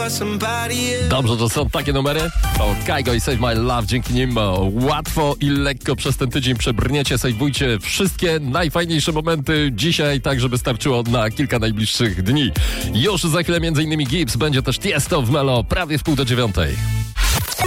Dobrze, że są takie numery. To Kygo i Save My Love, dzięki nim łatwo i lekko przez ten tydzień przebrniecie, sejwujcie wszystkie najfajniejsze momenty dzisiaj, tak żeby starczyło na kilka najbliższych dni. Już za chwilę m.in. Gibbs, będzie też Tiesto w Melo, prawie w 8:30.